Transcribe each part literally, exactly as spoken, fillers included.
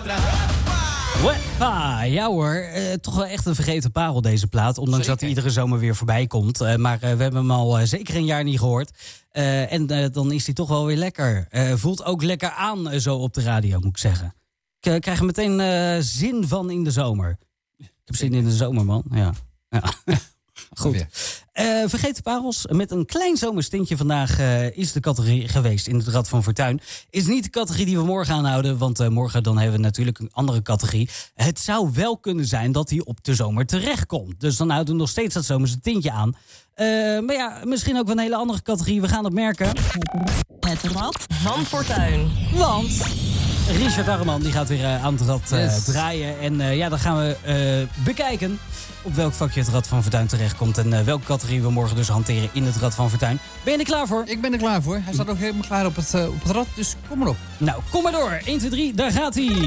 Weppa, ja hoor, uh, toch wel echt een vergeten parel deze plaat. Ondanks Zeker. dat hij iedere zomer weer voorbij komt. Uh, maar uh, we hebben hem al uh, zeker een jaar niet gehoord. Uh, en uh, dan is hij toch wel weer lekker. Uh, voelt ook lekker aan uh, zo op de radio, moet ik zeggen. Ik uh, krijg er meteen uh, zin van in de zomer. Ik heb zin in de zomer, man. Ja. ja. Goed. Uh, vergeten parels. Met een klein zomerstintje vandaag uh, is de categorie geweest in het Rad van Fortuin. Is niet de categorie die we morgen aanhouden. Want uh, morgen dan hebben we natuurlijk een andere categorie. Het zou wel kunnen zijn dat hij op de zomer terechtkomt. Dus dan houden we nog steeds dat zomerse tintje aan. Uh, maar ja, misschien ook wel een hele andere categorie. We gaan het merken. Het Rad van Fortuin. Want Richard Arman die gaat weer uh, aan het rad uh, yes. draaien. En uh, ja, dan gaan we uh, bekijken op welk vakje het Rad van Fortuin terechtkomt. En uh, welke categorie we morgen dus hanteren in het Rad van Fortuin. Ben je er klaar voor? Ik ben er klaar voor. Hij staat ook helemaal klaar op het, uh, op het rad, dus kom maar op. Nou, kom maar door. één, twee, drie, daar gaat hij.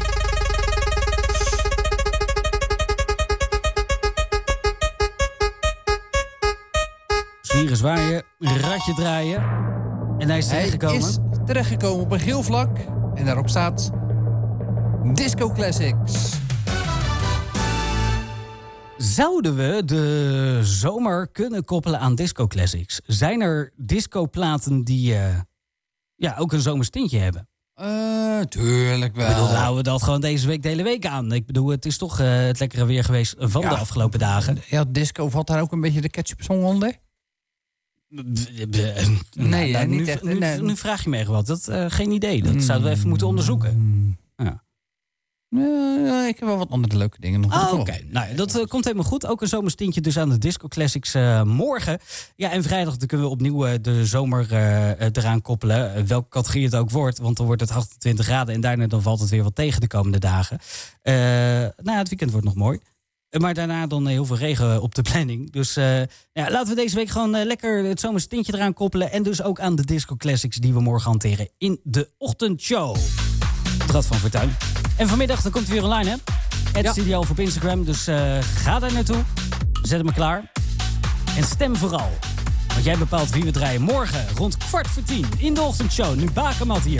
Zwieren zwaaien, ratje draaien. En hij is terechtgekomen. Hij is terechtgekomen op een geel vlak. En daarop staat Disco Classics. Zouden we de zomer kunnen koppelen aan Disco Classics? Zijn er discoplaten die uh, ja, ook een zomerstintje hebben? Uh, tuurlijk wel. Ik bedoel, houden we dat gewoon deze week de hele week aan. Ik bedoel, het is toch uh, het lekkere weer geweest van ja, de afgelopen dagen. Ja, disco, valt daar ook een beetje de ketchup-song onder? Nee, nou, niet nu, echt. Nu, nee. nu vraag je me echt wat. Dat, uh, geen idee. Dat zouden we even moeten onderzoeken. Ja. Uh, ik heb wel wat andere leuke dingen nog. Ah, Oké, okay. nou, dat uh, komt helemaal goed. Ook een zomerstintje dus aan de Disco Classics uh, morgen. Ja, en vrijdag dan kunnen we opnieuw uh, de zomer uh, eraan koppelen. Uh, welke categorie het ook wordt. Want dan wordt het achtentwintig graden en daarna dan valt het weer wat tegen de komende dagen. Uh, nou ja, het weekend wordt nog mooi. Maar daarna dan heel veel regen op de planning. Dus uh, ja, laten we deze week gewoon uh, lekker het zomerstintje eraan koppelen. En dus ook aan de Disco Classics die we morgen hanteren in de ochtendshow. Het Rad van Fortuin. En vanmiddag dan komt hij weer online, hè? Het ja. Studio op Instagram. Dus uh, ga daar naartoe. Zet hem maar klaar. En stem vooral. Want jij bepaalt wie we draaien morgen rond kwart voor tien in de ochtendshow. Nu Bakermat hier.